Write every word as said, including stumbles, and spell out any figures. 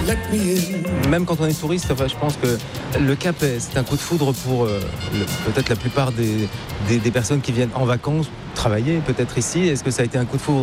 Même quand on est touriste, enfin, je pense que le Cap, c'est un coup de foudre pour euh, le, peut-être la plupart des, des, des personnes qui viennent en vacances, travailler peut-être ici. Est-ce que ça a été un coup de foudre